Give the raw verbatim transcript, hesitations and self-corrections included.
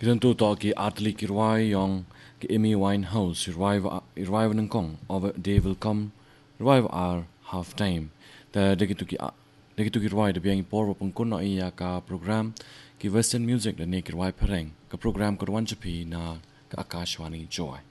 Kitantu to ki atli ki rwai yong ki Amy Winehouse revive revive nang kong of a day will come revive our half time. Ta dekitu ki dekitu ki rwai de biang por pun kun no iya ka program ki western music de ne ki rwai pereng ka program ko wan chapi na ka Akashwani Joy.